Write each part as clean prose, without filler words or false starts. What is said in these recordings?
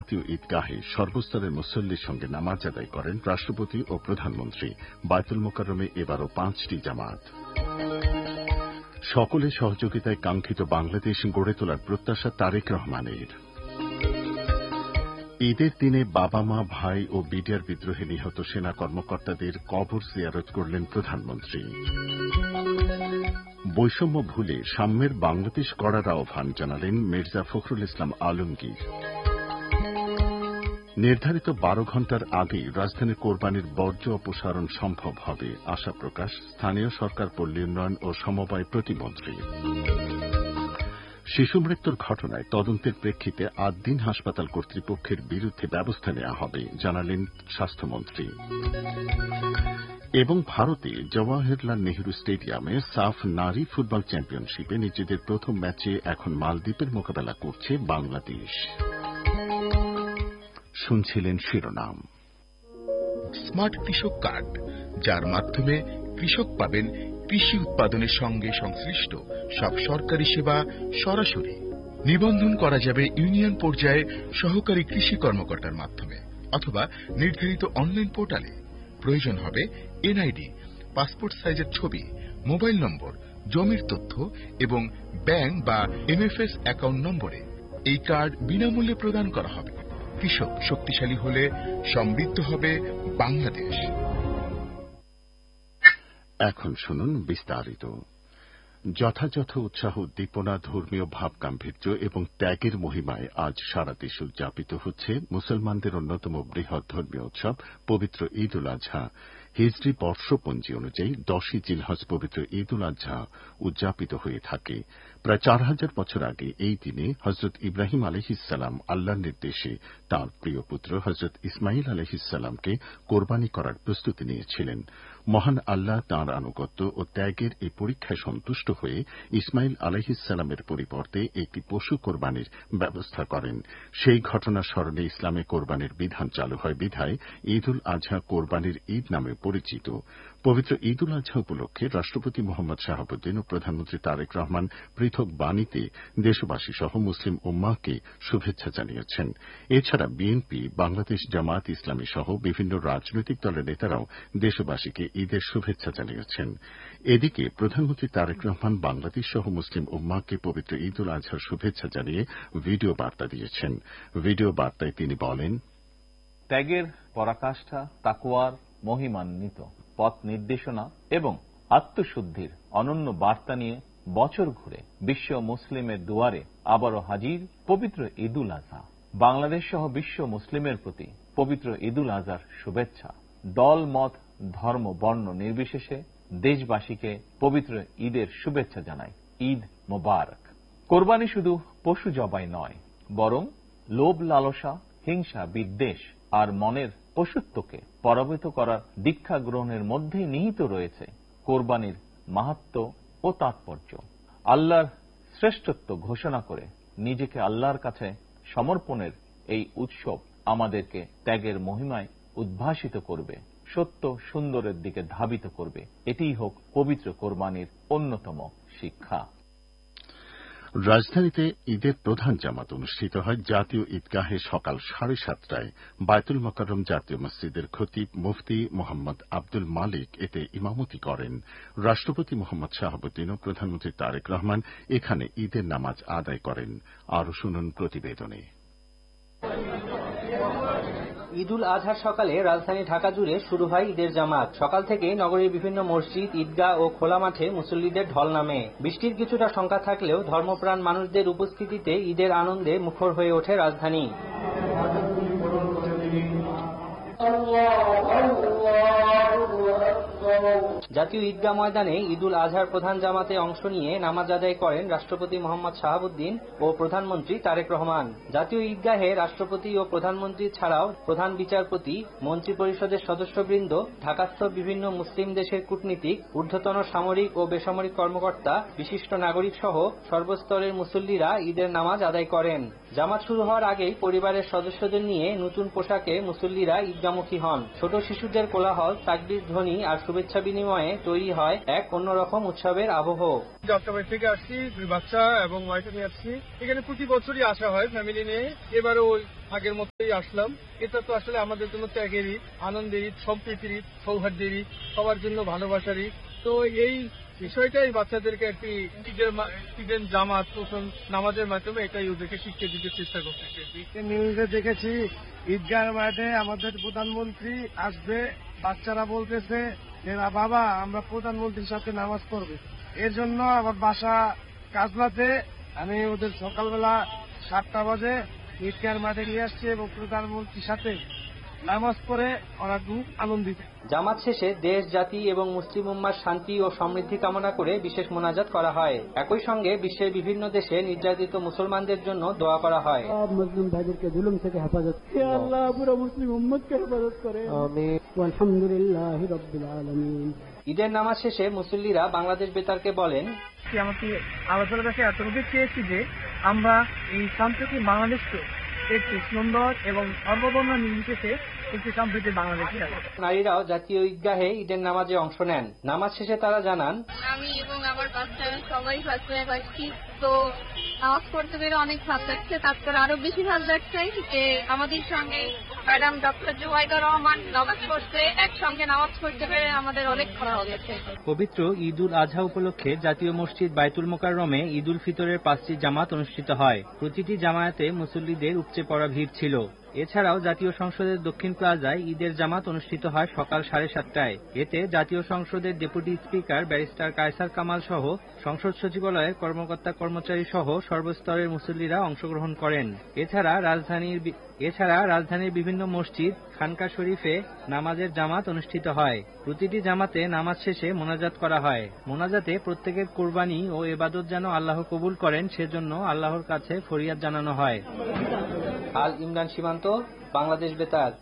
জাতীয় ঈদগাহে সর্বস্তরের মুসল্লির সঙ্গে নামাজ আদায় করেন রাষ্ট্রপতি ও প্রধানমন্ত্রী। বায়তুল মোকাররমে এবারও 5টি জামাত। সকলের সহযোগিতায় কাঙ্ক্ষিত বাংলাদেশ গড়ে তোলার প্রত্যাশা তারেক রহমানের। ঈদের দিনে বাবা মা ভাই ও বিডিআর বিদ্রোহে নিহত সেনা কর্মকর্তাদের কবর জিয়ারত করলেন প্রধানমন্ত্রী। বৈষম্য ভুলে সাম্যের বাংলাদেশ গড়ার আহ্বান জানালেন মির্জা ফখরুল ইসলাম আলমগীর। নির্ধারিত 12 ঘণ্টার আগেই রাজধানীর কোরবানির বর্জ্য অপসারণ সম্ভব হবে আশা প্রকাশ স্থানীয় সরকার, পল্লী উন্নয়ন ও সমবায় প্রতিমন্ত্রী। শিশু মৃত্যুর ঘটনায় তদন্তের প্রেক্ষিতে 8 দিন হাসপাতাল কর্তৃপক্ষের বিরুদ্ধে ব্যবস্থা নেওয়া হবে জানালেন স্বাস্থ্যমন্ত্রী। এবং ভারতে জওয়াহরলাল নেহরু স্টেডিয়ামে সাফ নারী ফুটবল চ্যাম্পিয়নশিপে নিজেদের প্রথম ম্যাচে এখন মালদ্বীপের মোকাবেলা করছে বাংলাদেশ। শুনছিলেন শিরোনাম। স্মার্ট কৃষক কার্ড, যার মাধ্যমে কৃষক পাবেন কৃষি উৎপাদনের সঙ্গে সংশ্লিষ্ট সব সরকারি সেবা সরাসরি। নিবন্ধন করা যাবে ইউনিয়ন পর্যায়ে সহকারী কৃষি কর্মকর্তার মাধ্যমে অথবা নির্ধারিত অনলাইন পোর্টালে। প্রয়োজন হবে এনআইডি, পাসপোর্ট সাইজের ছবি, মোবাইল নম্বর, জমির তথ্য এবং ব্যাংক বা এমএফএস অ্যাকাউন্ট নম্বরে। এই কার্ড বিনামূল্যে প্রদান করা হবে। কৃষক শক্তিশালী হলে সমৃদ্ধ হবে বাংলাদেশ। এখন শুনুন বিস্তারিত। যথাযথ উৎসাহ উদ্দীপনা, ধর্মীয় ভাব গাম্ভীর্য এবং ত্যাগের মহিমায় আজ সারা দেশে উদযাপিত হচ্ছে মুসলমানদের অন্যতম বৃহৎ ধর্মীয় উৎসব পবিত্র ঈদ উল আজহা। হিজরি বর্ষপঞ্জি অনুযায়ী 10ই জিলহজ পবিত্র ঈদ উল আজহা উদযাপিত হয়ে থাকে। প্রায় 4000 বছর আগে এই দিনে হজরত ইব্রাহিম আলাইহিসসালাম আল্লাহর নির্দেশে তাঁর প্রিয় পুত্র হজরত ইসমাইল আলাইহিসসালামকে কোরবানি করার প্রস্তুতি নিয়েছিলেন। মহান আল্লাহ তাঁর আনুগত্য ও ত্যাগের এই পরীক্ষায় সন্তুষ্ট হয়ে ইসমাইল আলাইহিসসালামের পরিবর্তে একটি পশু কোরবানির ব্যবস্থা করেন। সেই ঘটনার স্মরণে ইসলামে কোরবানির বিধান চালু হয় বিধায় ঈদ উল আজহা কোরবানির ঈদ নামে পরিচিত। পবিত্র ঈদ উল আজহা উপলক্ষে রাষ্ট্রপতি মোহাম্মদ শাহাবুদ্দিন ও প্রধানমন্ত্রী তারেক রহমান পৃথক বাণীতে দেশবাসী সহ মুসলিম উম্মাহকে শুভেচ্ছা জানিয়েছেন। এছাড়া বিএনপি, বাংলাদেশ জামায়াত ইসলামী সহ বিভিন্ন রাজনৈতিক দলের নেতারাও দেশবাসীকে ঈদের শুভেচ্ছা জানিয়েছেন। এদিকে প্রধানমন্ত্রী তারেক রহমান বাংলাদেশ সহ মুসলিম উম্মাহকে পবিত্র ঈদ উল আজহার শুভেচ্ছা জানিয়ে ভিডিও বার্তা দিয়েছেন। ভিডিও বার্তায় তিনি বলেন, ত্যাগের পরাকাষ্ঠা, তাকওয়ার মহিমান্বিত পথ নির্দেশনা এবং আত্মশুদ্ধির অনন্য বার্তা নিয়ে বছর ঘুরে বিশ্ব মুসলিমের দুয়ারে আবারও হাজির পবিত্র ঈদ উল আজহা। বাংলাদেশ সহ বিশ্ব মুসলিমের প্রতি পবিত্র ঈদ উল আজহার শুভেচ্ছা। দল, মত, ধর্ম, বর্ণ নির্বিশেষে দেশবাসীকে পবিত্র ঈদের শুভেচ্ছা জানাই। ঈদ মোবারক। কোরবানি শুধু পশু জবাই নয়, বরং লোভ, লালসা, হিংসা, বিদ্বেষ আর মনের পশুত্বকে পরাভূত করার দীক্ষা গ্রহণের মধ্যেই নিহিত রয়েছে কোরবানির মাহাত্ম্য ও তাৎপর্য। আল্লাহর শ্রেষ্ঠত্ব ঘোষণা করে নিজেকে আল্লাহর কাছে সমর্পণের এই উৎসব আমাদেরকে ত্যাগের মহিমায় উদ্ভাসিত করবে, সত্য সুন্দরের দিকে ধাবিত করবে। এটিই হোক পবিত্র কোরবানির অন্যতম শিক্ষা। রাজধানীতে ঈদের প্রধান জামাত অনুষ্ঠিত হয় জাতীয় ঈদগাহে সকাল 7:30টায়। বায়তুল মোকাররম জাতীয় মসজিদের খতিব মুফতি মোহাম্মদ আব্দুল মালিক এতে ইমামতি করেন। রাষ্ট্রপতি মোহাম্মদ শাহাবুদ্দিন ও প্রধানমন্ত্রী তারেক রহমান এখানে ঈদের নামাজ আদায় করেন। আরও শুনুন প্রতিবেদনে। ঈদ উল আজহার সকালে রাজধানী ঢাকা জুড়ে শুরু হয় ঈদের জামাত। সকাল থেকেই নগরীর বিভিন্ন মসজিদ, ঈদগাহ ও খোলা মাঠে মুসল্লিদের ঢল নামে। বৃষ্টির কিছুটা শঙ্কা থাকলেও ধর্মপ্রাণ মানুষদের উপস্থিতিতে ঈদের আনন্দে মুখর হয়ে ওঠে রাজধানী। জাতীয় ঈদগাহ ময়দানে ঈদ উল আজহার প্রধান জামাতে অংশ নিয়ে নামাজ আদায় করেন রাষ্ট্রপতি মোহাম্মদ শাহাবুদ্দিন ও প্রধানমন্ত্রী তারেক রহমান। জাতীয় ঈদগাহে রাষ্ট্রপতি ও প্রধানমন্ত্রী ছাড়াও প্রধান বিচারপতি, মন্ত্রী পরিষদের সদস্যবৃন্দ, ঢাকাস্থ বিভিন্ন মুসলিম দেশের কূটনীতিক, ঊর্ধ্বতন সামরিক ও বেসামরিক কর্মকর্তা, বিশিষ্ট নাগরিক সহ সর্বস্তরের মুসল্লিরা ঈদের নামাজ আদায় করেন। জামাত শুরু হওয়ার আগেই পরিবারের সদস্যদের নিয়ে নতুন পোশাকে মুসল্লিরা ঈদগাহমুখী হন। ছোট শিশুদের কোলাহল, তাকবীর ধ্বনি আর শুভেচ্ছা বিনিময়ে সময়ে তৈরি হয় এক অন্যরকম উৎসবের আবহ। যাত্রাবাড়ি থেকে আসছি, 2 বাচ্চা এবং ওয়াইফ নিয়ে আসছি। এখানে প্রতি বছরই আসা হয় ফ্যামিলি নিয়ে, এবারও আগের মতোই আসলাম। এটা তো আসলে আমাদের জন্য ত্যাগের ঈদ, আনন্দের ঈদ, সম্প্রীতির ঈদ, সৌহার্দ্যের ঈদ, সবার জন্য ভালোবাসার ঈদ। তো এই বিষয়টাই বাচ্চাদেরকে একটি ঈদের জামাত নামাজের মাধ্যমে এটাই ওদেরকে শিক্ষা দিতে চেষ্টা করতেছি। নিউজে দেখেছি ঈদগাহ মাঠে আমাদের প্রধানমন্ত্রী আসবে, বাচ্চারা বলতেছে যে না বাবা আমরা প্রধানমন্ত্রীর সাথে নামাজ পড়বে। এর জন্য আমার বাসা কাজলাতে আমি ওদের সকালবেলা 7টা বাজে ঈদগাহ মাঠে নিয়ে আসছি এবং প্রধানমন্ত্রীর সাথে নামাজ পড়ে ওরা খুব আনন্দিত। জামাত শেষে দেশ, জাতি এবং মুসলিম উম্মার শান্তি ও সমৃদ্ধি কামনা করে বিশেষ মোনাজাত করা হয়। একই সঙ্গে বিশ্বের বিভিন্ন দেশে নির্যাতিত মুসলমানদের জন্য দোয়া করা হয়। মুসলিম ভাইদেরকে জুলুম থেকে হেফাজত, হে আল্লাহ পুরো মুসলিম উম্মতকে হেফাজত করে। আমিন। আলহামদুলিল্লাহি রাব্বিল আলামিন। ঈদের নামাজ শেষে মুসল্লিরা বাংলাদেশ বেতারকে বলেন, আমাকে আলোচনার কাছে এতটুকু চেয়েছি যে আমরা এই সাম্প্রতিক বাংলাদেশকে একটি সুন্দর এবং সর্ববর্ণ নির্বিশেষে একটি সাম্প্রতি বাংলাদেশ। নারীরাও জাতীয় ঈদগাহে ঈদের নামাজে অংশ নেন। নামাজ শেষে তারা জানান, আমি এবং আমার বাচ্চা সবাই বাচ্চায় পাচ্ছি, তো নামাজ পড়তে পেরে অনেক ভালো লাগছে। তারপর আরো বেশি ভালো লাগছে যে আমাদের সঙ্গে ম্যাডাম ডক্টর জুবাইদা রহমান নামাজ পড়তে একসঙ্গে নামাজ পড়তে পেরে আমাদের অনেক ভালো লাগছে। পবিত্র ঈদ উল আজহা উপলক্ষে জাতীয় মসজিদ বাইতুল মোকাররমে ঈদ উল ফিতরের 5টি জামাত অনুষ্ঠিত হয়। প্রতিটি জামায়াতে মুসল্লিদের উপচে পড়া ভিড় ছিল। এছাড়াও জাতীয় সংসদের দক্ষিণ প্লাজায় ঈদের জামাত অনুষ্ঠিত হয় সকাল 7:30টায়। এতে জাতীয় সংসদের deputy speaker barrister Kaiser Kamal সহ সংসদ সচিবালয়ের কর্মকর্তা কর্মচারী সহ সর্বস্তরের মুসল্লিরা অংশগ্রহণ করেন। এছাড়া রাজধানীর বিভিন্ন মসজিদ, খানকা শরীফে নামাজের জামাত অনুষ্ঠিত হয়। প্রতিটি জামাতে নামাজ শেষে মোনাজাত করা হয়। মোনাজাতে প্রত্যেকের কোরবানি ও ইবাদত যেন আল্লাহ কবুল করেন সেজন্য আল্লাহর কাছে ফরিয়াদ জানানো হয়। আল ইমরান সীমান্ত, বাংলাদেশ বেতার।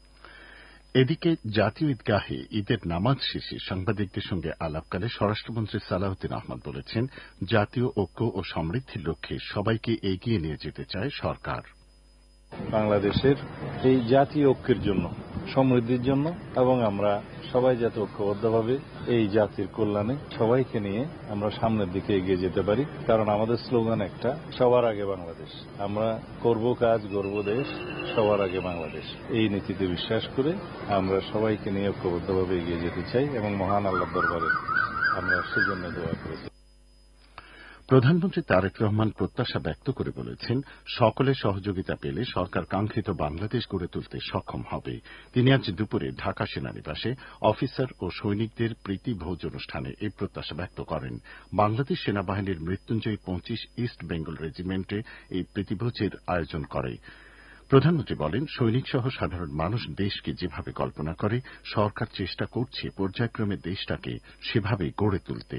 এদিকে জাতীয় ঈদগাহে ঈদের নামাজ শেষে সাংবাদিকদের সঙ্গে আলাপকালে স্বরাষ্ট্রমন্ত্রী সালাউদ্দিন আহমদ বলেছেন, জাতীয় ঐক্য ও সমৃদ্ধির লক্ষ্যে সবাইকে এগিয়ে নিয়ে যেতে চায় সরকার। বাংলাদেশের এই জাতীয় ঐক্যের জন্য, সমৃদ্ধির জন্য এবং আমরা সবাই যাতে ঐক্যবদ্ধভাবে এই জাতির কল্যাণে সবাইকে নিয়ে আমরা সামনের দিকে এগিয়ে যেতে পারি। কারণ আমাদের স্লোগান একটা, সবার আগে বাংলাদেশ। আমরা করব কাজ, গর্ব দেশ, সবার আগে বাংলাদেশ। এই নীতিতে বিশ্বাস করে আমরা সবাইকে নিয়ে ঐক্যবদ্ধভাবে এগিয়ে যেতে চাই এবং মহান আল্লাহর দরবারে আমরা সেজন্য দোয়া করেছি। প্রধানমন্ত্রী তারেক রহমান প্রত্যাশা ব্যক্ত করে বলেছেন, সকলের সহযোগিতা পেলে সরকার কাঙ্ক্ষিত বাংলাদেশ গড়ে তুলতে সক্ষম হবে। তিনি আজ দুপুরে ঢাকা সেনানিবাসে অফিসার ও সৈনিকদের প্রীতি ভোজ অনুষ্ঠানে এই প্রত্যাশা ব্যক্ত করেন। বাংলাদেশ সেনাবাহিনীর মৃত্যুঞ্জয়ী 25 ইস্ট বেঙ্গল রেজিমেন্টে এই প্রীতিভোজের আয়োজন করে। প্রধানমন্ত্রী বলেন, সৈনিক সহ সাধারণ মানুষ দেশকে যেভাবে কল্পনা করে, সরকার চেষ্টা করছে পর্যায়ক্রমে দেশটাকে সেভাবেই গড়ে তুলতে।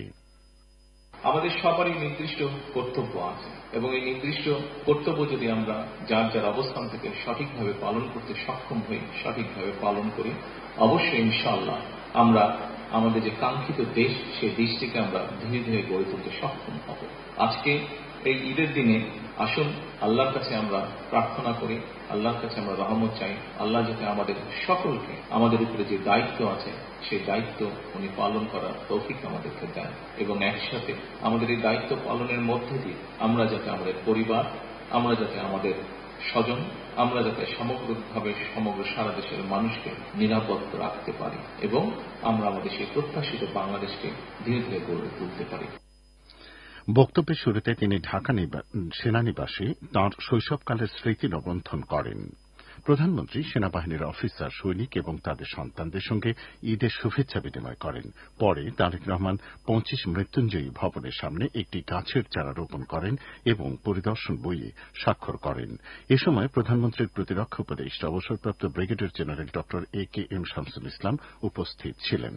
আমাদের সবারই নির্দিষ্ট কর্তব্য আছে এবং এই নির্দিষ্ট কর্তব্য যদি আমরা যার যার অবস্থান থেকে সঠিকভাবে পালন করতে সক্ষম হই, সঠিকভাবে পালন করি, অবশ্যই ইনশাআল্লাহ আমরা আমাদের যে কাঙ্ক্ষিত দেশ, সেই দেশটিকে আমরা ধীরে ধীরে গড়ে তুলতে সক্ষম হব। আজকে এই ঈদের দিনে আসুন আল্লাহর কাছে আমরা প্রার্থনা করি, আল্লাহর কাছে আমরা রহমত চাই। আল্লাহ যাতে আমাদের সকলকে, আমাদের উপরে যে দায়িত্ব আছে সেই দায়িত্ব উনি পালন করার তৌফিক আমাদেরকে দেন এবং একসাথে আমাদের এই দায়িত্ব পালনের মধ্যে দিয়ে আমরা যাতে আমাদের পরিবার, আমরা যাতে আমাদের স্বজন, আমরা যাতে সামগ্রিকভাবে সমগ্র সারা দেশের মানুষকে নিরাপদ রাখতে পারি এবং আমরা আমাদের সেই প্রত্যাশিত বাংলাদেশকে ধীরে ধীরে গড়ে তুলতে পারি। বক্তব্যের শুরুতে তিনি ঢাকা সেনানিবাসে তাঁর শৈশবকালের স্মৃতি রোমন্থন করেন। প্রধানমন্ত্রী সেনাবাহিনীর অফিসার, সৈনিক এবং তাদের সন্তানদের সঙ্গে ঈদের শুভেচ্ছা বিনিময় করেন। পরে তারেক রহমান 25 মৃত্যুঞ্জয়ী ভবনের সামনে একটি গাছের চারা রোপণ করেন এবং পরিদর্শন বইয়ে স্বাক্ষর করেন। এ সময় প্রধানমন্ত্রীর প্রতিরক্ষা উপদেষ্টা অবসরপ্রাপ্ত ব্রিগেডিয়ার জেনারেল ড AKM শামসুল ইসলাম উপস্থিত ছিলেন।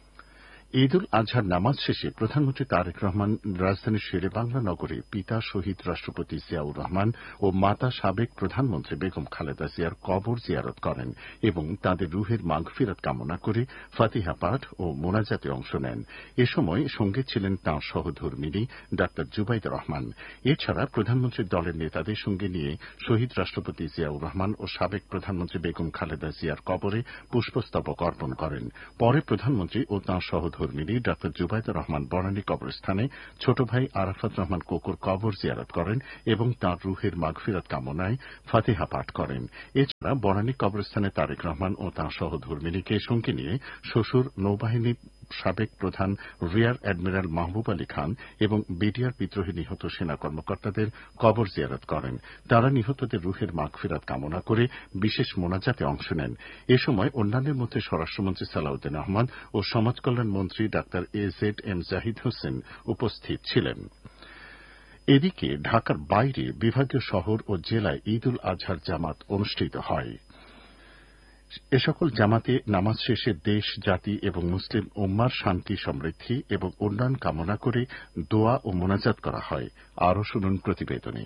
ঈদ উল আজহার নামাজ শেষে প্রধানমন্ত্রী তারেক রহমান রাজধানীর শেরেবাংলা নগরে পিতা শহীদ রাষ্ট্রপতি জিয়াউর রহমান ও মাতা সাবেক প্রধানমন্ত্রী বেগম খালেদা জিয়ার কবর জিয়ারত করেন এবং তাঁদের রুহের মাগফিরাত কামনা করে ফাতিহা পাঠ ও মোনাজাতে অংশ নেন। এ সময় সঙ্গে ছিলেন তাঁর সহধর্মিণী ডা জুবাইদা রহমান। এছাড়া প্রধানমন্ত্রীর দলের নেতাদের সঙ্গে নিয়ে শহীদ রাষ্ট্রপতি জিয়াউর রহমান ও সাবেক প্রধানমন্ত্রী বেগম খালেদা জিয়ার কবরে পুষ্পস্তবক অর্পণ করেন। পরে প্রধানমন্ত্রী ও তাঁর সহধর্মিণী ধর্মিনী ডা জুবাইদুর রহমান বনানী কবরস্থানে ছোট ভাই আরাফাত রহমান কোকুর কবর জিয়ারত করেন এবং তাঁর রুহের মাগফিরাত কামনায় ফাতিহা পাঠ করেন। এছাড়া বনানী কবরস্থানে তারেক রহমান ও তাঁর সহধর্মিনীকে সঙ্গে নিয়ে শ্বশুর নৌবাহিনী সাবেক প্রধান রিয়ার অ্যাডমিরাল মাহবুব আলী খান এবং বিডিআর বিদ্রোহী নিহত সেনা কর্মকর্তাদের কবর জিয়ারত করেন। তারা নিহতদের রুহের মাগফিরাত কামনা করে বিশেষ মোনাজাতে অংশ নেন। এ সময় অন্যান্যের মধ্যে স্বরাষ্ট্রমন্ত্রী সালাউদ্দিন আহমদ ও সমাজ কল্যাণ মন্ত্রী ডা AZM জাহিদ হোসেন উপস্থিত ছিলেন। এদিকে ঢাকার বাইরে বিভাগীয় শহর ও জেলায় ঈদ উল আজহার জামাত অনুষ্ঠিত হয়। এ সকল জামাতে নামাজ শেষে দেশ, জাতি এবং মুসলিম উম্মার শান্তি, সমৃদ্ধি এবং উন্নয়ন কামনা করে দোয়া ও মোনাজাত করা হয়। আরও শুনুন প্রতিবেদনে।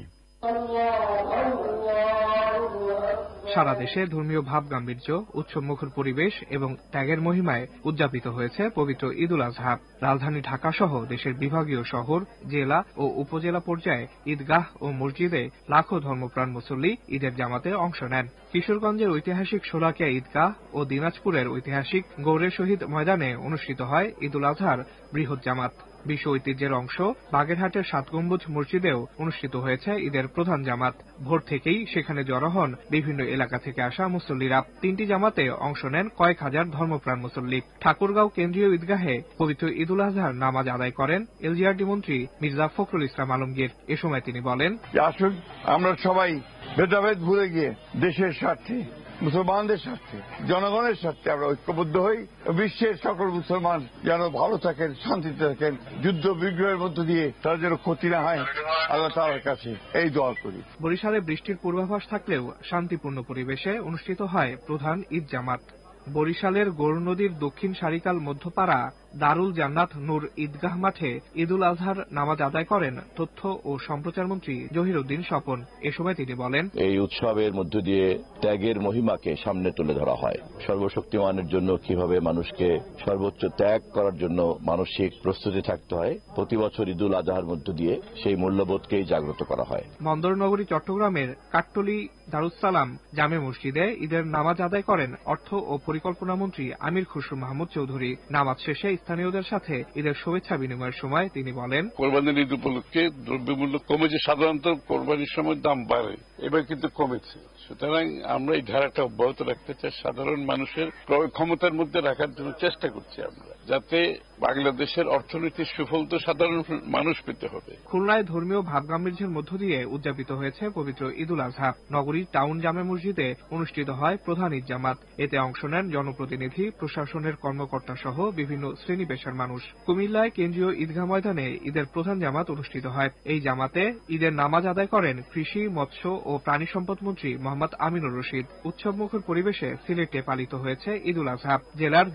সারা দেশে ধর্মীয় ভাব গাম্ভীর্য, উৎসবমুখর পরিবেশ এবং ত্যাগের মহিমায় উদযাপিত হয়েছে পবিত্র ঈদ উল আজহা। রাজধানী ঢাকা সহ দেশের বিভাগীয় শহর, জেলা ও উপজেলা পর্যায়ে ঈদগাহ ও মসজিদে লাখো ধর্মপ্রাণ মুসল্লি ঈদের জামাতে অংশ নেন। কিশোরগঞ্জের ঐতিহাসিক শোলাকিয়া ঈদগাহ ও দিনাজপুরের ঐতিহাসিক গৌরে শহীদ ময়দানে অনুষ্ঠিত হয় ঈদ উল আজহার বৃহৎ জামাত। বিশ্ব ঐতিহ্যের অংশ বাগেরহাটের 7 গম্বুজ মসজিদেও অনুষ্ঠিত হয়েছে ঈদের প্রধান জামাত। ভোর থেকেই সেখানে জড়ো হন বিভিন্ন এলাকা থেকে আসা মুসল্লিরা। 3টি জামাতে অংশ নেন কয়েক হাজার ধর্মপ্রাণ মুসল্লি। ঠাকুরগাঁও কেন্দ্রীয় ঈদগাহে পবিত্র ঈদ উল আজহার নামাজ আদায় করেন এলজিআরডি মন্ত্রী মির্জা ফখরুল ইসলাম আলমগীর। এ সময় তিনি বলেন, আসুন আমরা সবাই ভেদাভেদ ভুলে গিয়ে দেশের স্বার্থে, মুসলমানদের স্বার্থে, জনগণের স্বার্থে আমরা ঐক্যবদ্ধ হই। বিশ্বের সকল মুসলমান যেন ভালো থাকেন, শান্তিতে থাকেন, যুদ্ধ বিগ্রহের মধ্য দিয়ে তারা যেন ক্ষতি না হয়, আল্লাহ তাআলার কাছে এই দোয়া করি। বরিশালে বৃষ্টির পূর্বাভাস থাকলেও শান্তিপূর্ণ পরিবেশে অনুষ্ঠিত হয় প্রধান ঈদ জামাত। বরিশালের গৌর নদীর দক্ষিণ সারিকাল মধ্যপাড়া দারুল জান্নাত নূর ঈদগাহ মাঠে ঈদ উল আজহার নামাজ আদায় করেন তথ্য ও সম্প্রচার মন্ত্রী জহির উদ্দিন স্বপন। এ সময় তিনি বলেন, এই উৎসবের মধ্য দিয়ে ত্যাগের মহিমাকে সামনে তুলে ধরা হয়। সর্বশক্তিমানের জন্য কিভাবে মানুষকে সর্বোচ্চ ত্যাগ করার জন্য মানসিক প্রস্তুতি থাকতে হয়, প্রতি বছর ঈদ উল আজহার মধ্য দিয়ে সেই মূল্যবোধকেই জাগ্রত করা হয়। বন্দরনগরী চট্টগ্রামের কাট্টলি দারুসালাম জামে মসজিদে ঈদের নামাজ আদায় করেন অর্থ ও পরিকল্পনা মন্ত্রী আমির খুসরু মাহমুদ চৌধুরী। নামাজ শেষে স্থানীয়দের সাথে ঈদের শুভেচ্ছা বিনিময়ের সময় তিনি বলেন, কোরবানির ঈদ উপলক্ষে দ্রব্যমূল্য কমেছে। সাধারণত কোরবানির সময় দাম বাড়ে, এবার কিন্তু কমেছে। সুতরাং আমরা এই ধারাটা অব্যাহত রাখতে চাই, সাধারণ মানুষের ক্রয় ক্ষমতার মধ্যে রাখার জন্য চেষ্টা করছি আমরা, যাতে বাংলাদেশের অর্থনীতির সুফল তো সাধারণ মানুষ পেতে হবে। খুলনায় ধর্মীয় ভাবগাম্ভীর্যের মধ্য দিয়ে উদযাপিত হয়েছে পবিত্র ঈদ উল আজহা। নগরীর টাউন জামে মসজিদে অনুষ্ঠিত হয় প্রধান ঈদ জামাত। এতে অংশ নেন জনপ্রতিনিধি, প্রশাসনের কর্মকর্তা সহ বিভিন্ন শ্রেণী পেশার মানুষ। কুমিল্লায় কেন্দ্রীয় ঈদগাহ ময়দানে ঈদের প্রধান জামাত অনুষ্ঠিত হয়। এই জামাতে ঈদের নামাজ আদায় করেন কৃষি, মৎস্য ও প্রাণী সম্পদ মন্ত্রী মোহাম্মদ আমিনুর রশিদ। উৎসবমুখর পরিবেশে সিলেটে পালিত হয়েছে ঈদ উল আজহা। জেলার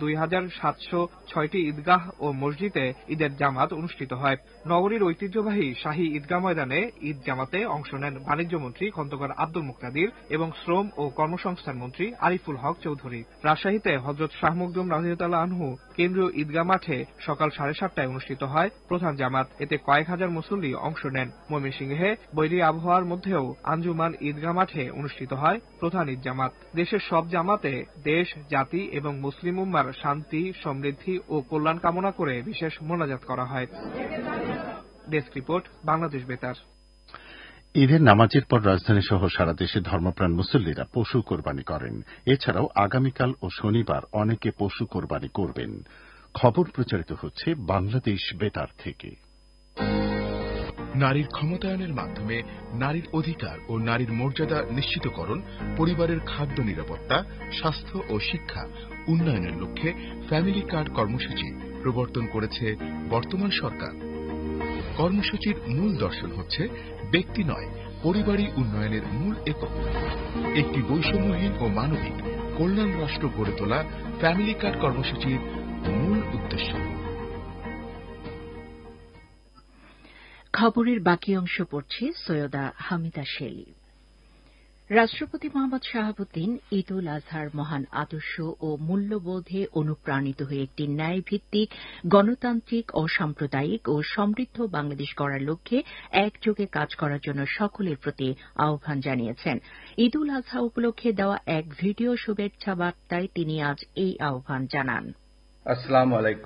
2706টি ঈদগাহ ও মসজিদে ঈদের জামাত অনুষ্ঠিত হয়। নগরীর ঐতিহ্যবাহী শাহী ঈদগাহ ময়দানে ঈদ জামাতে অংশ নেন বাণিজ্য মন্ত্রী খন্দকার আব্দুল মুক্তাদির এবং শ্রম ও কর্মসংস্থান মন্ত্রী আরিফুল হক চৌধুরী। রাজশাহীতে হযরত শাহ মখদুম রাদিয়াল্লাহু আনহু কেন্দ্রীয় ঈদগাহ মাঠে সকাল 7:30টায় অনুষ্ঠিত হয় প্রধান জামাত। এতে কয়েক হাজার মুসল্লি অংশ নেন। ময়মনসিংহে বৈরী আবহাওয়ার মধ্যেও আঞ্জুমান ঈদগাহ মাঠে অনুষ্ঠিত হয় প্রধান ঈদ জামাত। দেশের সব জামাতে দেশ, জাতি এবং মুসলিম উম্মার শান্তি, সমৃদ্ধি ও কল্যাণ কামনা করে বিশেষ মোনাজাত করা হয়। ডেস্ক রিপোর্ট, বাংলাদেশ বেতার। ঈদের নামাজের পর রাজধানী সহ সারা দেশে ধর্মপ্রাণ মুসল্লিরা পশু কোরবানি করেন। এছাড়াও আগামীকাল ও শনিবার অনেকে পশু কোরবানি করবেন। খবর প্রচারিত হচ্ছে বাংলাদেশ বেতার থেকে। নারীর ক্ষমতায়নের মাধ্যমে নারীর অধিকার ও নারীর মর্যাদা নিশ্চিতকরণ, পরিবারের খাদ্য নিরাপত্তা, স্বাস্থ্য ও শিক্ষা উন্নয়নের লক্ষ্যে ফ্যামিলি কার্ড কর্মসূচি প্রবর্তন করেছে বর্তমান সরকার। কর্মসূচির মূল দর্শন হচ্ছে ব্যক্তি নয়, পরিবারই উন্নয়নের মূল একক। একটি বৈষম্যহীন ও মানবিক কল্যাণ রাষ্ট্র গড়ে তোলা ফ্যামিলি কার্ড কর্মসূচির মূল উদ্দেশ্য। খবরের বাকি অংশ পড়ছে সৈয়দা হামিদা শেলি। রাষ্ট্রপতি মোহাম্মদ শাহাবুদ্দিন ঈদ উল আজহার মহান আদর্শ ও মূল্যবোধে অনুপ্রাণিত হয়ে একটি ন্যায়ভিত্তিক, গণতান্ত্রিক, অসাম্প্রদায়িক ও সমৃদ্ধ বাংলাদেশ গড়ার লক্ষ্যে একযোগে কাজ করার জন্য সকলের প্রতি আহ্বান জানিয়েছেন। ঈদ উল আজহা উপলক্ষে দেওয়া এক ভিডিও শুভেচ্ছা বার্তায় তিনি আজ এই আহ্বান জানান। আসসালামু আলাইকুম।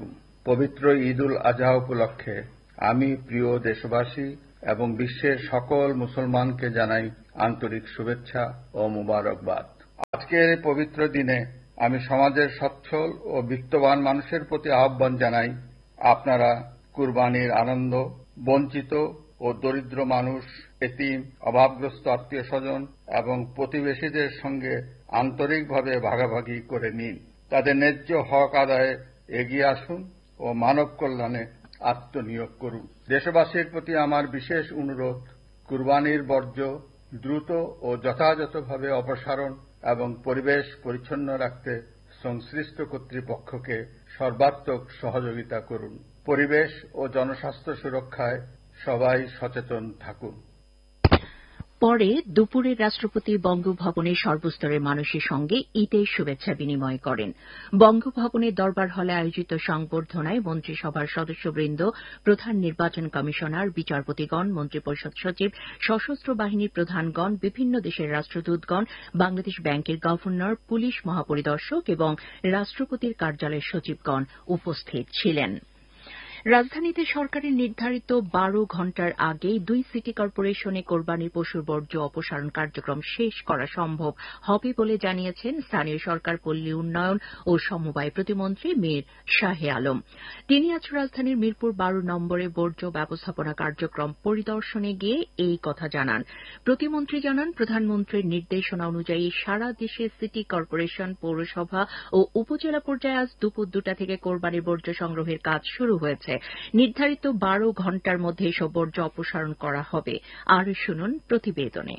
পবিত্র ঈদ উল আজহা উপলক্ষে আমি প্রিয় দেশবাসী এবং বিশ্বের সকল মুসলমানকে জানাই আন্তরিক শুভেচ্ছা ও মুবারকবাদ। আজকের এই পবিত্র দিনে আমি সমাজের সচ্ছল ও বিত্তবান মানুষের প্রতি আহ্বান জানাই, আপনারা কুরবানির আনন্দ বঞ্চিত ও দরিদ্র মানুষ, এতিম, অভাবগ্রস্ত আত্মীয় স্বজন এবং প্রতিবেশীদের সঙ্গে আন্তরিকভাবে ভাগাভাগি করে নিন। তাদের ন্যায্য হক আদায়ে এগিয়ে আসুন ও মানব কল্যাণে আত্মনিয়োগ করুন। দেশবাসীর প্রতি আমার বিশেষ অনুরোধ, কুরবানির বর্জ্য দ্রুত ও যথাযথভাবে অপসারণ এবং পরিবেশ পরিচ্ছন্ন রাখতে সংশ্লিষ্ট কর্তৃপক্ষকে সর্বাত্মক সহযোগিতা করুন। পরিবেশ ও জনস্বাস্থ্য সুরক্ষায় সবাই সচেতন থাকুন। পরে দুপুরে রাষ্ট্রপতি বঙ্গভবনে সর্বস্তরের মানুষের সঙ্গে ঈদের শুভেচ্ছা বিনিময় করেন। বঙ্গভবনের দরবার হলে আয়োজিত সংবর্ধনায় মন্ত্রিসভার সদস্যবৃন্দ, প্রধান নির্বাচন কমিশনার, বিচারপতিগণ, মন্ত্রিপরিষদ সচিব, সশস্ত্র বাহিনীর প্রধানগণ, বিভিন্ন দেশের রাষ্ট্রদূতগণ, বাংলাদেশ ব্যাংকের গভর্নর, পুলিশ মহাপরিদর্শক এবং রাষ্ট্রপতির কার্যালয়ের সচিবগণ উপস্থিত ছিলেন। রাজধানীতে সরকারের নির্ধারিত 12 ঘণ্টার আগেই 2 সিটি কর্পোরেশনে কোরবানির পশুর বর্জ্য অপসারণ কার্যক্রম শেষ করা সম্ভব হবে বলে জানিয়েছেন স্থানীয় সরকার, পল্লী উন্নয়ন ও সমবায় প্রতিমন্ত্রী মীর শাহে আলম। তিনি আজ রাজধানীর মিরপুর 12 নম্বরে বর্জ্য ব্যবস্থাপনা কার্যক্রম পরিদর্শনে গিয়ে এই কথা জানান। প্রতিমন্ত্রী জানান, প্রধানমন্ত্রীর নির্দেশনা অনুযায়ী সারা দেশে সিটি কর্পোরেশন, পৌরসভা ও উপজেলা পর্যায়ে আজ দুপুর 2টা থেকে কোরবানির বর্জ্য সংগ্রহের কাজ শুরু হয়েছে। নির্ধারিত 12 ঘণ্টার মধ্যে এসব বর্জ্য অপসারণ করা হবে। আর শুনুন প্রতিবেদনে।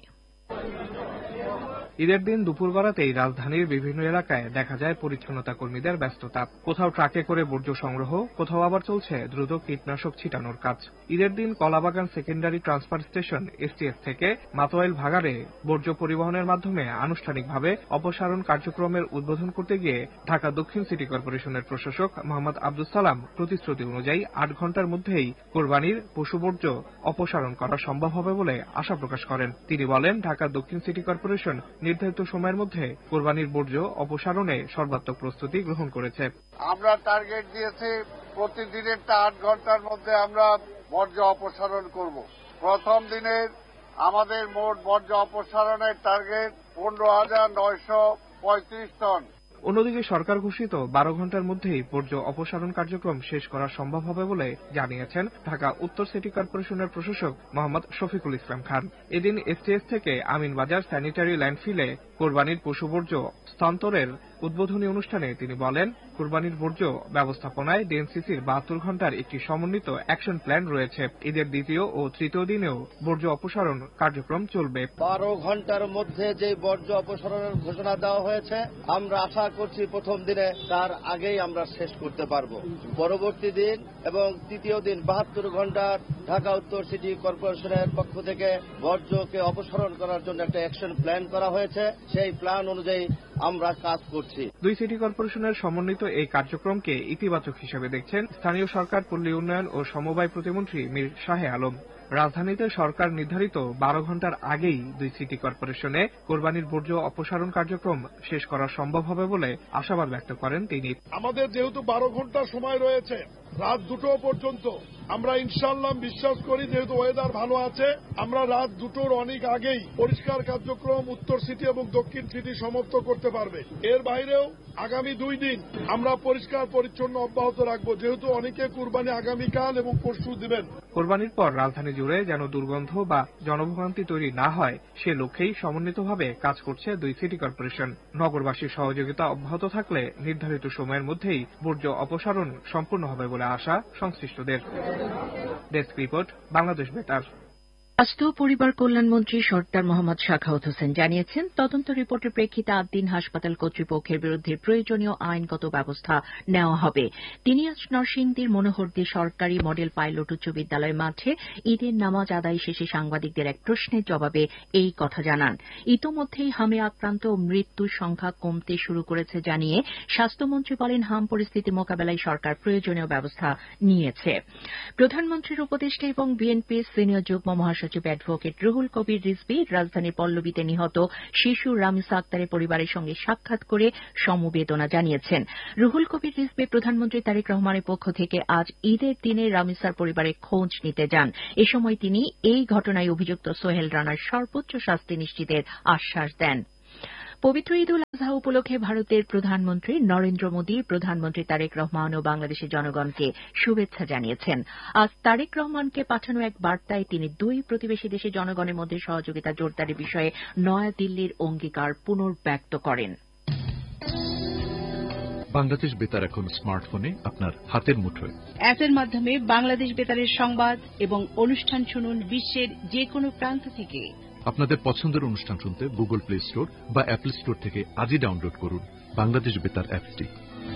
ঈদের দিন দুপুর গড়াতেই রাজধানীর বিভিন্ন এলাকায় দেখা যায় পরিচ্ছন্নতা কর্মীদের ব্যস্ততা। কোথাও ট্রাকে করে বর্জ্য সংগ্রহ, কোথাও আবার চলছে দ্রুত কীটনাশক ছিটানোর কাজ। ঈদের দিন কলাবাগান সেকেন্ডারি ট্রান্সফার স্টেশন এসটিএস থেকে মাতোয়াইল ভাগাড়ে বর্জ্য পরিবহনের মাধ্যমে আনুষ্ঠানিকভাবে অপসারণ কার্যক্রমের উদ্বোধন করতে গিয়ে ঢাকা দক্ষিণ সিটি কর্পোরেশনের প্রশাসক মোহাম্মদ আব্দুস সালাম প্রতিশ্রুতি অনুযায়ী 8 ঘণ্টার মধ্যেই কোরবানির পশু বর্জ্য অপসারণ করা সম্ভব হবে বলে আশা প্রকাশ করেন। তিনি বলেন, ঢাকা দক্ষিণ সিটি কর্পোরেশন নির্ধারিত সময়ের মধ্যে কোরবানির বর্জ্য অপসারণে সর্বাত্মক প্রস্তুতি গ্রহণ করেছে। আমরা টার্গেট দিয়েছি প্রতিদিনের 8 ঘণ্টার মধ্যে আমরা বর্জ্য অপসারণ করব। প্রথম দিনের আমাদের মোট বর্জ্য অপসারণের টার্গেট 15,935 টন। অন্যদিকে সরকার ঘোষিত 12 ঘণ্টার মধ্যেই বর্জ্য অপসারণ কার্যক্রম শেষ করা সম্ভব হবে বলে জানিয়েছেন ঢাকা উত্তর সিটি কর্পোরেশনের প্রশাসক মোহাম্মদ শফিকুল ইসলাম খান। এদিন এসটিএস থেকে আমিনবাজার স্যানিটারি ল্যান্ডফিলে কোরবানির পশু বর্জ্য স্থানান্তরের উদ্বোধনী অনুষ্ঠানে তিনি বলেন, কোরবানির বর্জ্য ব্যবস্থাপনায় ডিএনসিসির 72 ঘণ্টার একটি সমন্বিত অ্যাকশন প্ল্যান রয়েছে। ঈদের দ্বিতীয় ও তৃতীয় দিনেও বর্জ্য অপসারণ কার্যক্রম চলবে। 12 ঘণ্টার মধ্যে যে বর্জ্য অপসারণের ঘোষণা দেওয়া হয়েছে, আমরা আশা করছি প্রথম দিনে তার আগেই আমরা শেষ করতে পারব। পরবর্তী দিন এবং তৃতীয় দিন 72 ঘণ্টার ঢাকা উত্তর সিটি কর্পোরেশনের পক্ষ থেকে বর্জ্যকে অপসারণ করার জন্য একটা অ্যাকশন প্ল্যান করা হয়েছে। সেই প্ল্যান অনুযায়ী আমরা কাজ করছি। 2 সিটি কর্পোরেশনের সমন্বিত এই কার্যক্রমকে ইতিবাচক হিসেবে দেখছেন স্থানীয় সরকার, পল্লী উন্নয়ন ও সমবায় প্রতিমন্ত্রী মীর শাহে আলম। রাজধানীতে সরকার নির্ধারিত 12 ঘণ্টার আগেই 2 সিটি কর্পোরেশনে কোরবানির বর্জ্য অপসারণ কার্যক্রম শেষ করা সম্ভব হবে বলে আশাবাদ ব্যক্ত করেন তিনি। আমাদের যেহেতু 12 ঘণ্টা সময় রয়েছে, রাত 2টো পর্যন্ত, আমরা ইনশাআল্লাহ বিশ্বাস করি, যেহেতু ওয়েদার ভালো আছে, আমরা রাত 2টোর অনেক আগেই পরিষ্কার কার্যক্রম উত্তর সিটি এবং দক্ষিণ সিটি সমাপ্ত করতে পারবে। এর বাইরেও আগামী 2 দিন আমরা পরিষ্কার পরিচ্ছন্ন অব্যাহত রাখবো, যেহেতু অনেকে কুরবানি আগামীকাল এবং পরশু দিবেন। কোরবানির পর রাজধানী জুড়ে যেন দুর্গন্ধ বা জনভোগান্তি তৈরি না হয়, সে লক্ষ্যেই সমন্বিতভাবে কাজ করছে 2 সিটি কর্পোরেশন। নগরবাসীর সহযোগিতা অব্যাহত থাকলে নির্ধারিত সময়ের মধ্যেই বর্জ্য অপসারণ সম্পূর্ণ হবে বলে আশা সংশ্লিষ্টদের। ডেস্ক রিপোর্ট, বাংলাদেশ বেতার। স্বাস্থ্য ও পরিবার কল্যাণমন্ত্রী সরদার মোহাম্মদ সাখাওয়াত হোসেন জানিয়েছেন, তদন্ত রিপোর্টের প্রেক্ষিতে 8 দিন হাসপাতাল কর্তৃপক্ষের বিরুদ্ধে প্রয়োজনীয় আইনগত ব্যবস্থা নেওয়া হবে। তিনি আজ নরসিংদীর মনোহরদী সরকারি মডেল পাইলট উচ্চ বিদ্যালয় মাঠে ঈদের নামাজ আদায় শেষে সাংবাদিকদের এক প্রশ্নের জবাবে এই কথা জানান। ইতোমধ্যেই হামে আক্রান্ত ও মৃত্যুর সংখ্যা কমতে শুরু করেছে জানিয়ে স্বাস্থ্যমন্ত্রী বলেন, হাম পরিস্থিতি মোকাবেলায় সরকার প্রয়োজনীয় ব্যবস্থা নিয়েছে। প্রধানমন্ত্রীর উপদেষ্টা এবং বিএনপির সিনিয়র যুগ্ম মহাসচিব মহাসচিব অ্যাডভোকেট রুহুল কবির রিজভী রাজধানীর পল্লবীতে নিহত শিশু রামিসা আক্তারের পরিবারের সঙ্গে সাক্ষাৎ করে সমবেদনা জানিয়েছেন। রুহুল কবির রিজভী প্রধানমন্ত্রী তারেক রহমানের পক্ষ থেকে আজ ঈদের দিনে রামিসার পরিবারের খোঁজ নিতে যান। এ সময় তিনি এই ঘটনায় অভিযুক্ত সোহেল রানার সর্বোচ্চ শাস্তি নিশ্চিতের আশ্বাস দেন। পবিত্র ঈদ উল আজহা উপলক্ষে ভারতের প্রধানমন্ত্রী নরেন্দ্র মোদী প্রধানমন্ত্রী তারেক রহমান ও বাংলাদেশের জনগণকে শুভেচ্ছা জানিয়েছেন। আজ তারেক রহমানকে পাঠানো এক বার্তায় তিনি দুই প্রতিবেশী দেশের জনগণের মধ্যে সহযোগিতা জোরদারের বিষয়ে নয়াদিল্লির অঙ্গীকার পুনর্ব্যক্ত করেন। বাংলাদেশ বেতার এখন স্মার্টফোনে আপনার হাতের মুঠোয়। অ্যাপের মাধ্যমে বাংলাদেশ বেতারের সংবাদ এবং অনুষ্ঠান শুনুন বিশ্বের যে কোনো প্রান্ত থেকে। আপনাদের পছন্দের অনুষ্ঠান শুনতে গুগল প্লে স্টোর বা অ্যাপল স্টোর থেকে আজই ডাউনলোড করুন বাংলাদেশ বেতার অ্যাপটি।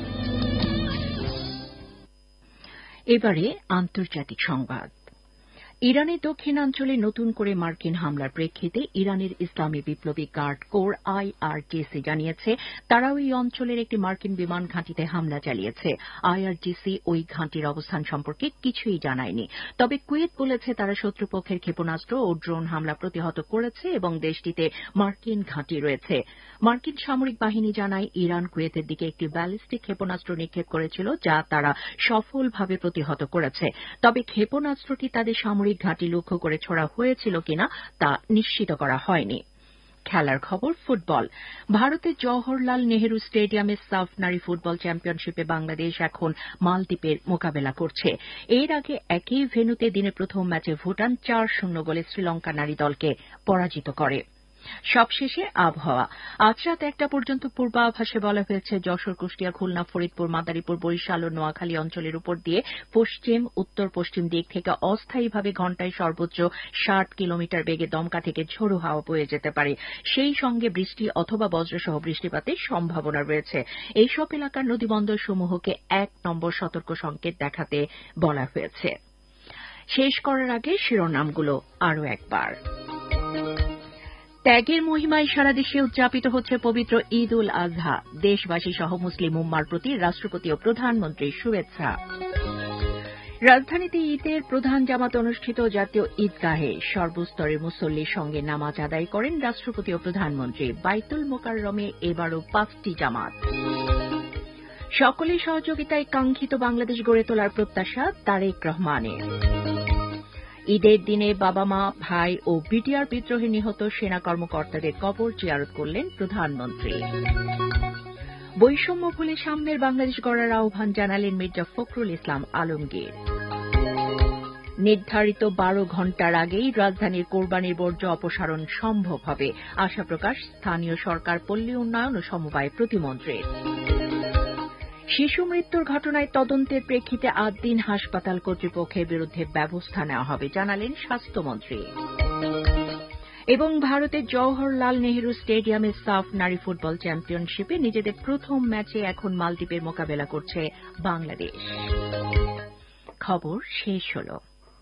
এবারে আন্তর্জাতিক সংবাদ। ইরানের দক্ষিণাঞ্চলে নতুন করে মার্কিন হামলার প্রেক্ষিতে ইরানের ইসলামী বিপ্লবী গার্ড কোর আইআরজিসি জানিয়েছে তারা ওই অঞ্চলের একটি মার্কিন বিমান ঘাঁটিতে হামলা চালিয়েছে। আইআরজিসি ওই ঘাঁটির অবস্থান সম্পর্কে কিছুই জানায়নি। তবে কুয়েত বলেছে তারা শত্রুপক্ষের ক্ষেপণাস্ত্র ও ড্রোন হামলা প্রতিহত করেছে এবং দেশটিতে মার্কিন ঘাঁটি রয়েছে। মার্কিন সামরিক বাহিনী জানায় ইরান কুয়েতের দিকে একটি ব্যালিস্টিক ক্ষেপণাস্ত্র নিক্ষেপ করেছিল যা তারা সফলভাবে প্রতিহত করেছে। তবে ক্ষেপণাস্ত্রটি তাদের সামরিক ঘাঁটি লক্ষ্য করে ছোড়া হয়েছিল কিনা তা নিশ্চিত করা হয়নি। খেলার খবর ফুটবল। ভারতের জওহরলাল নেহরু স্টেডিয়ামে সাফ নারী ফুটবল চ্যাম্পিয়নশিপে বাংলাদেশ এখন মালদ্বীপের মোকাবেলা করছে। এর আগে একই ভেন্যুতে দিনের প্রথম ম্যাচে ভুটান ৪-০ গোলে শ্রীলঙ্কা নারী দলকে পরাজিত করে। সবশেষে আবহাওয়া। আজ রাত ১টা পর্যন্ত পূর্বাভাসে বলা হয়েছে যশোর, কুষ্টিয়া, খুলনা, ফরিদপুর, মাদারীপুর, বরিশাল ও নোয়াখালী অঞ্চলের উপর দিয়ে পশ্চিম উত্তর পশ্চিম দিক থেকে অস্থায়ীভাবে ঘণ্টায় সর্বোচ্চ ৬০ কিলোমিটার বেগে দমকা থেকে ঝোড়ো হাওয়া বয়ে যেতে পারে। সেই সঙ্গে বৃষ্টি অথবা বজ্রসহ বৃষ্টিপাতের সম্ভাবনা রয়েছে। এইসব এলাকার নদীবন্দরসমূহকে ১ নম্বর সতর্ক সংকেত দেখাতে বলা হয়েছে। শেষ করার আগে শিরোনামগুলো আরও একবার। ত্যাগের মহিমায় সারা দেশে উদযাপিত হচ্ছে পবিত্র ঈদ উল আজহা। দেশবাসী সহ মুসলিম উম্মার প্রতি রাষ্ট্রপতি ও প্রধানমন্ত্রীর শুভেচ্ছা। রাজধানীতে ঈদের প্রধান জামাত অনুষ্ঠিত জাতীয় ঈদগাহে সর্বস্তরের মুসল্লির সঙ্গে নামাজ আদায় করেন রাষ্ট্রপতি ও প্রধানমন্ত্রী। বাইতুল মোকাররমে এবারও ৫টি জামাত। সকলের সহযোগিতায় কাঙ্ক্ষিত বাংলাদেশ গড়ে তোলার প্রত্যাশা তারেক রহমানের। ঈদের দিনে বাবা মা, ভাই ও বিটিআর বিদ্রোহে নিহত সেনা কর্মকর্তাদের কবর জিয়ারত করলেন প্রধানমন্ত্রী। বৈষম্য ভুলে সামনের বাংলাদেশ গড়ার আহ্বান জানালেন মির্জা ফখরুল ইসলাম আলমগীর। নির্ধারিত ১২ ঘণ্টার আগেই রাজধানীর কোরবানির বর্জ্য অপসারণ সম্ভব হবে, আশা প্রকাশ স্থানীয় সরকার, পল্লী উন্নয়ন ও সমবায় প্রতিমন্ত্রীর। শিশু মৃত্যুর ঘটনায় তদন্তের প্রেক্ষিতে ৮ দিন হাসপাতাল কর্তৃপক্ষের বিরুদ্ধে ব্যবস্থা নেওয়া হবে জানালেন স্বাস্থ্যমন্ত্রী। এবং ভারতের জওহরলাল নেহরু স্টেডিয়ামে সাফ নারী ফুটবল চ্যাম্পিয়নশিপে নিজেদের প্রথম ম্যাচে এখন মালদ্বীপের মোকাবেলা করছে বাংলাদেশ। খবর শেষ হল।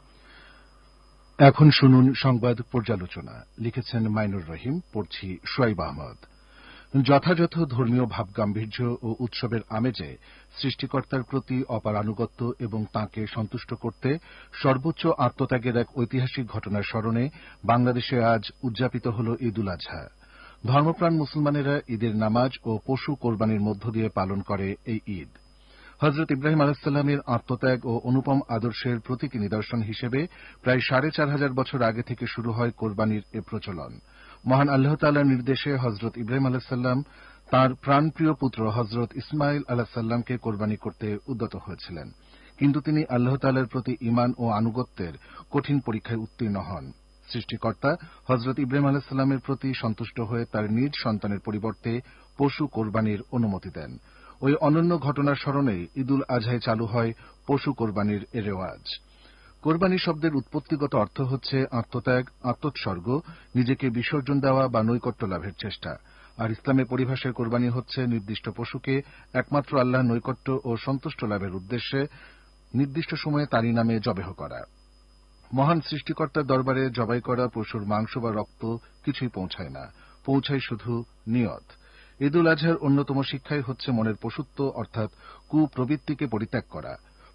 এখন শুনুন সংবাদ পর্যালোচনা। লিখেছেন মাইনুর রহিম, পড়ছি শোয়েব আহমদ। যথাযথ ধর্মীয় ভাবগাম্ভীর্য ও উৎসবের আমেজে সৃষ্টিকর্তার প্রতি অপার আনুগত্য এবং তাঁকে সন্তুষ্ট করতে সর্বোচ্চ আত্মত্যাগের এক ঐতিহাসিক ঘটনার স্মরণে বাংলাদেশে আজ উদযাপিত হল ঈদ উল আজহা। ধর্মপ্রাণ মুসলমানেরা ঈদের নামাজ ও পশু কোরবানির মধ্য দিয়ে পালন করে এই ঈদ। হজরত ইব্রাহিম আলাইহিসসালামের আত্মত্যাগ ও অনুপম আদর্শের প্রতীকী নিদর্শন হিসেবে প্রায় ৪৫০০ বছর আগে থেকে শুরু হয় কোরবানির এ প্রচলন। মহান আল্লাহ তাআলার নির্দেশে হজরত ইব্রাহিম আলাইহিসসালাম তাঁর প্রাণপ্রিয় পুত্র হজরত ইসমাইল আলাইহিসসালামকে কোরবানি করতে উদ্যত হয়েছিলেন, কিন্তু তিনি আল্লাহ তাআলার প্রতি ঈমান ও আনুগত্যের কঠিন পরীক্ষায় উত্তীর্ণ হন। সৃষ্টিকর্তা হজরত ইব্রাহিম আলাইহিসসালামের প্রতি সন্তুষ্ট হয়ে তার নিজ সন্তানের পরিবর্তে পশু কোরবানির অনুমতি দেন। ওই অনন্য ঘটনার স্মরণে ঈদ উল আজহায় চালু হয় পশু কোরবানির এ রেওয়াজ। কোরবানি শব্দের উৎপত্তিগত অর্থ হচ্ছে আত্মত্যাগ, আত্মোৎসর্গ, নিজেকে বিসর্জন দেওয়া বা নৈকট্য লাভের চেষ্টা। আর ইসলামের পরিভাষায় কোরবানি হচ্ছে নির্দিষ্ট পশুকে একমাত্র আল্লাহর নৈকট্য ও সন্তুষ্ট লাভের উদ্দেশ্যে নির্দিষ্ট সময়ে তারই নামে জবেহ করা। মহান সৃষ্টিকর্তার দরবারে জবাই করা পশুর মাংস বা রক্ত কিছুই পৌঁছায় না, পৌঁছায় শুধু নিয়ত। ঈদ উল আজহার অন্যতম শিক্ষাই হচ্ছে মনের পশুত্ব অর্থাৎ কুপ্রবৃত্তিকে পরিত্যাগ করা।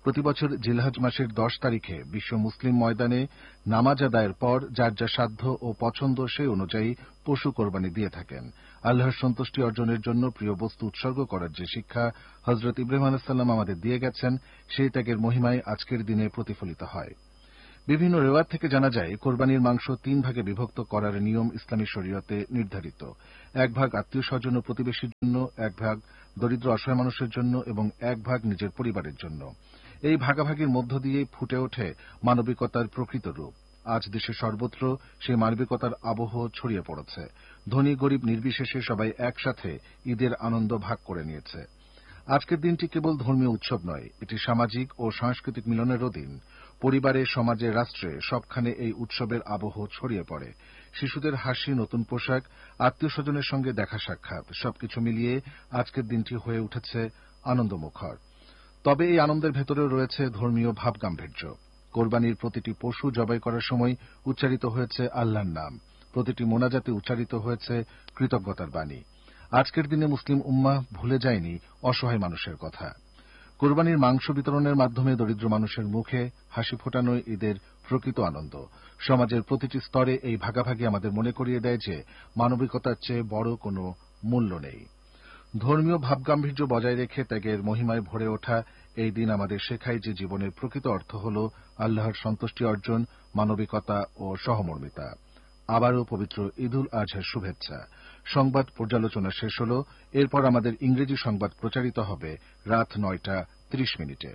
প্রতিবছর জিলহজ মাসের 10 তারিখে বিশ্ব মুসলিম ময়দানে নামাজ আদায়ের পর যার যা সাধ্য ও পছন্দ সেই অনুযায়ী পশু কোরবানি দিয়ে থাকেন। আল্লাহর সন্তুষ্টি অর্জনের জন্য প্রিয় বস্তু উৎসর্গ করার যে শিক্ষা হযরত ইব্রাহিম আলাইহিস সালাম আমাদের দিয়ে গেছেন, সেই ত্যাগের মহিমায় আজকের দিনে প্রতিফলিত হয়। বিভিন্ন রেওয়ায়াত থেকে জানা যায়, কোরবানির মাংস 3 ভাগে বিভক্ত করার নিয়ম ইসলামী শরীয়তে নির্ধারিত। 1 ভাগ আত্মীয় স্বজন ও প্রতিবেশীর জন্য, 1 ভাগ দরিদ্র অসহায় মানুষের জন্য এবং 1 ভাগ নিজের পরিবারের জন্য। এই ভাগাভাগির মধ্য দিয়ে ফুটে ওঠে মানবিকতার প্রকৃত রূপ। আজ দেশের সর্বত্র সেই মানবিকতার আবহ ছড়িয়ে পড়েছে। ধনী গরিব নির্বিশেষে সবাই একসাথে ঈদের আনন্দ ভাগ করে নিয়েছে। আজকের দিনটি কেবল ধর্মীয় উৎসব নয়, এটি সামাজিক ও সাংস্কৃতিক মিলনেরও দিন। পরিবারে, সমাজে, রাষ্ট্রে সবখানে এই উৎসবের আবহ ছড়িয়ে পড়ে। শিশুদের হাসি, নতুন পোশাক, আত্মীয় স্বজনের সঙ্গে দেখা সাক্ষাৎ সবকিছু মিলিয়ে আজকের দিনটি হয়ে উঠেছে আনন্দমুখর। তবে এই আনন্দের ভেতরেও রয়েছে ধর্মীয় ভাবগাম্ভীর্য। কোরবানির প্রতিটি পশু জবাই করার সময় উচ্চারিত হয়েছে আল্লাহর নাম, প্রতিটি মোনাজাতে উচ্চারিত হয়েছে কৃতজ্ঞতার বাণী। আজকের দিনে মুসলিম উম্মাহ ভুলে যায়নি অসহায় মানুষের কথা। কোরবানির মাংস বিতরণের মাধ্যমে দরিদ্র মানুষের মুখে হাসি ফোটানোই ঈদের প্রকৃত আনন্দ। সমাজের প্রতিটি স্তরে এই ভাগাভাগি আমাদের মনে করিয়ে দেয় যে মানবিকতার চেয়ে বড় কোনো মূল্য নেই। ধর্মীয় ভাবগাম্ভীর্য বজায় রেখে ত্যাগের মহিমায় ভরে ওঠা এই দিন আমাদের শেখায় যে জীবনের প্রকৃত অর্থ হল আল্লাহর সন্তুষ্টি অর্জন, মানবিকতা ও সহমর্মিতা। আবারও পবিত্র ঈদুল আজহার শুভেচ্ছা। সংবাদ পর্যালোচনা শেষ হল। এরপর আমাদের ইংরেজি সংবাদ প্রচারিত হবে রাত 9:30।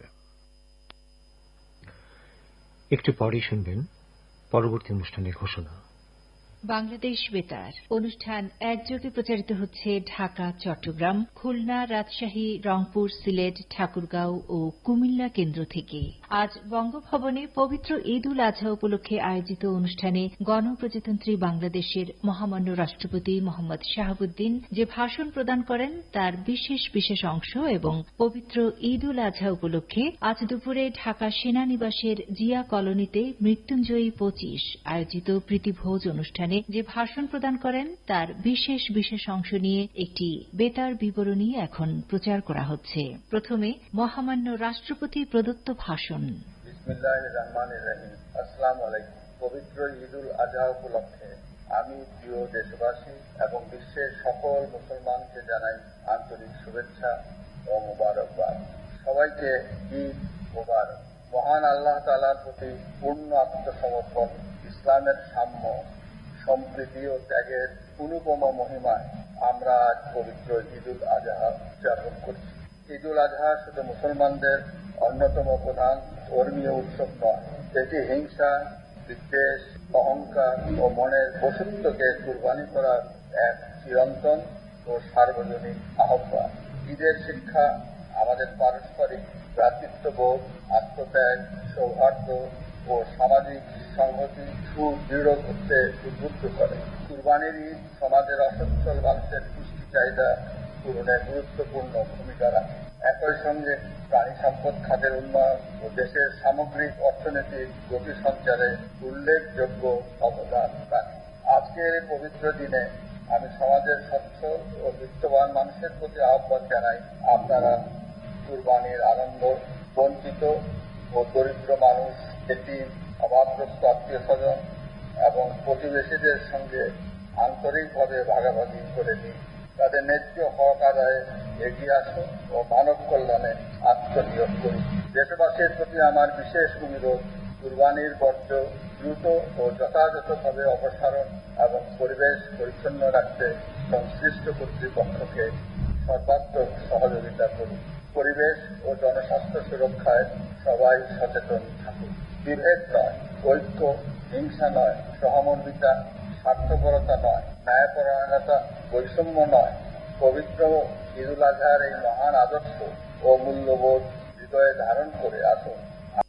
একটু পরেই শুনবেন পরবর্তী অনুষ্ঠানের ঘোষণা। বাংলাদেশ বেতার অনুষ্ঠান একযোগে প্রচারিত হচ্ছে ঢাকা, চট্টগ্রাম, খুলনা, রাজশাহী, রংপুর, সিলেট, ঠাকুরগাঁও ও কুমিল্লা কেন্দ্র থেকে। আজ বঙ্গভবনে পবিত্র ঈদ উল আজহা উপলক্ষে আয়োজিত অনুষ্ঠানে গণপ্রজাতন্ত্রী বাংলাদেশের মহামান্য রাষ্ট্রপতি মোহাম্মদ শাহাবুদ্দিন যে ভাষণ প্রদান করেন তার বিশেষ অংশ এবং পবিত্র ঈদ উল আজহা উপলক্ষে আজ দুপুরে ঢাকা সেনানিবাসের জিয়া কলোনিতে মৃত্যুঞ্জয়ী 25 আয়োজিত প্রীতিভোজ অনুষ্ঠানে যে ভাষণ প্রদান করেন তার বিশেষ অংশ নিয়ে একটি বেতার বিবরণী এখন প্রচার করা হচ্ছে। প্রথমে মহামান্য রাষ্ট্রপতি প্রদত্ত ভাষণ। বিসমিল্লাহির রহমানির রহিম। আসসালামু আলাইকুম। পবিত্র ঈদ উল আজহা উপলক্ষে আমি প্রিয় দেশবাসী এবং বিশ্বের সকল মুসলমানকে জানাই আন্তরিক শুভেচ্ছা ও মুবারকবাদ। সবাইকে ঈদ মুবারক। মহান আল্লাহ তাআলার প্রতি পূর্ণ আত্মসমর্পণ, ইসলামের সাম্য, সম্প্রীতি ও ত্যাগের অনুপম মহিমায় আমরা আজ পবিত্র ঈদ উল আজহা উদযাপন করছি। ঈদ উল আজহা শুধু মুসলমানদের অন্যতম প্রধান ধর্মীয় উৎসব নয়, এটি হিংসা, বিদ্বেষ, অহংকার ও মনের পশুত্বকে কুরবানি করার এক চিরন্তন ও সার্বজনীন আহ্বান। ঈদের শিক্ষা আমাদের পারস্পরিক ভ্রাতৃত্ববোধ, আত্মত্যাগ, সৌহার্দ্য ও সামাজিক সংহতি সুদৃঢ় করতে উদ্বুদ্ধ করে। কুরবানির ঈদ সমাজের অসচ্ছল মানুষের পুষ্টি চাহিদা পূরণে গুরুত্বপূর্ণ ভূমিকা রাখে। একই সঙ্গে প্রাণী সম্পদ খাতের উন্নয়ন ও দেশের সামগ্রিক অর্থনীতির গতি সঞ্চারে উল্লেখযোগ্য অবদান রাখে। আজকের এই পবিত্র দিনে আমি সমাজের সচ্ছল ও বিত্তবান মানুষের প্রতি আহ্বান জানাই, আপনারা কুরবানির আনন্দ বঞ্চিত ও দরিদ্র মানুষ, এতিম, অভাবগ্রস্ত আত্মীয় স্বজন এবং প্রতিবেশীদের সঙ্গে আন্তরিকভাবে ভাগাভাগি করে নিন। তাদের ন্যায্য হক আদায়ে এগিয়ে আসুন ও মানব কল্যাণে আত্মনিয়োগ করুন। দেশবাসীর প্রতি আমার বিশেষ অনুরোধ, কুরবানির বর্জ্য দ্রুত ও যথাযথভাবে অপসারণ এবং পরিবেশ পরিচ্ছন্ন রাখতে সংশ্লিষ্ট কর্তৃপক্ষকে সর্বাত্মক সহযোগিতা করুন। পরিবেশ ও জনস্বাস্থ্য সুরক্ষায় সবাই সচেতন থাকুন। বিভেদ নয়, ঐক্য, হিংসা নয়, সহমর্মিতা, স্বার্থপরতা নয়, ন্যায়পরায়ণতা, বৈষম্য নয়, পবিত্র ঈদ উল আজহার এই মহান আদর্শ ও মূল্যবোধ হৃদয়ে ধারণ করে আসুন।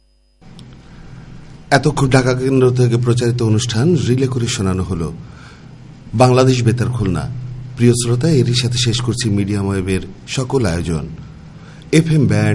এতক্ষণ ঢাকা কেন্দ্র থেকে প্রচারিত অনুষ্ঠান রিলে করে শোনানো হল বাংলাদেশ বেতার খুলনা। প্রিয় শ্রোতা, এরই সাথে শেষ করছি মিডিয়াম ওয়েভের সকল আয়োজন। FM band